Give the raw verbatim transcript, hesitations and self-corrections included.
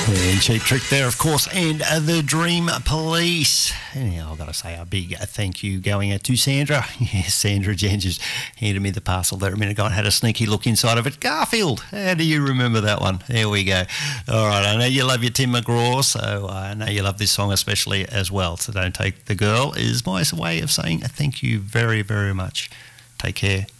And Cheap Trick there, of course, and uh, the Dream Police. And yeah, I've got to say a big uh, thank you going out to Sandra. Yes, Sandra Jen just handed me the parcel there a minute ago and had a sneaky look inside of it. Garfield, how do you remember that one? There we go. All right, I know you love your Tim McGraw, so I know you love this song especially as well. So Don't Take the Girl is my way of saying thank you very, very much. Take care.